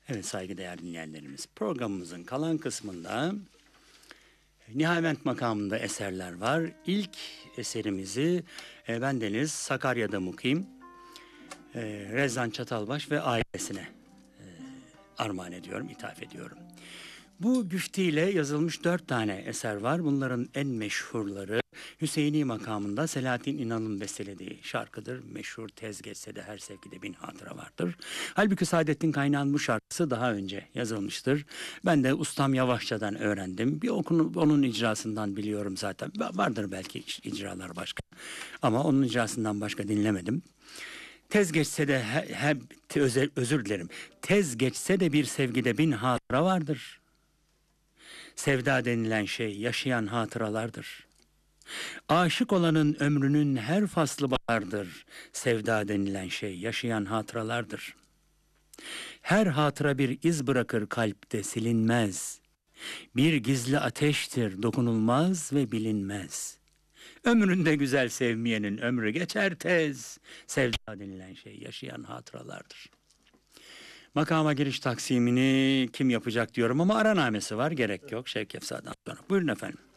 Evet saygıdeğer dinleyenlerimiz, programımızın kalan kısmında Nihavent makamında eserler var. İlk eserimizi bendeniz Sakarya'da mukim Rezan Çatalbaş ve ailesine armağan ediyorum, ithaf ediyorum. Bu güftiyle yazılmış 4 tane eser var. Bunların en meşhurları Hüseyini makamında Selahattin İnan'ın bestelediği şarkıdır. Meşhur Tez geçse de her sevgide bin hatıra vardır. Halbuki Saadettin Kaynağ'ın bu şarkısı daha önce yazılmıştır. Ben de ustam Yavaşça'dan öğrendim. Bir onun icrasından biliyorum zaten. Vardır belki icralar başka. Ama onun icrasından başka dinlemedim. Tez geçse de özür dilerim. Tez geçse de bir sevgide bin hatıra vardır. Sevda denilen şey yaşayan hatıralardır. Aşık olanın ömrünün her faslı bahardır. Sevda denilen şey yaşayan hatıralardır. Her hatıra bir iz bırakır kalpte silinmez. Bir gizli ateştir dokunulmaz ve bilinmez. Ömründe güzel sevmeyenin ömrü geçer tez. Sevda denilen şey yaşayan hatıralardır. Makama giriş taksimini kim yapacak diyorum ama aranamesi var, gerek yok. Şevket Efsa'dan sonra. Buyurun efendim.